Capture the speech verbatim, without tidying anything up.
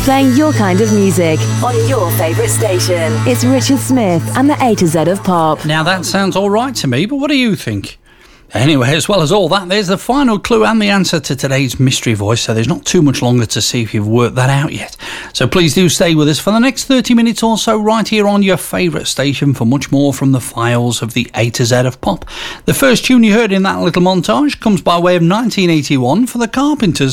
playing your kind of music on your favourite station. It's Richard Smith and the A to Z of Pop. Now that sounds all right to me, but what do you think? Anyway, as well as all that, there's the final clue and the answer to today's mystery voice, so there's not too much longer to see if you've worked that out yet. So please do stay with us for the next thirty minutes or so right here on your favourite station for much more from the files of the A to Z of Pop. The first tune you heard in that little montage comes by way of nineteen eighty-one for the Carpenters.